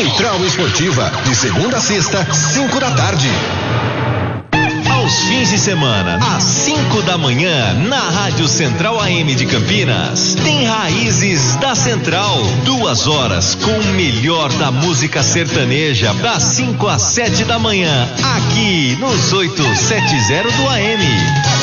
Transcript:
Central Esportiva, de segunda a sexta, 5 da tarde. Aos fins de semana, às 5 da manhã, na Rádio Central AM de Campinas, tem Raízes da Central. 2 horas com o melhor da música sertaneja, das 5 às 7 da manhã, aqui nos 870 do AM.